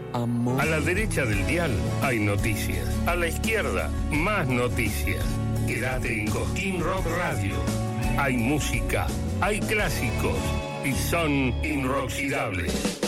amor. A la derecha del dial hay noticias. A la izquierda, más noticias. Quédate en Cosquín Rock Radio. Hay música, hay clásicos y son inroxidables.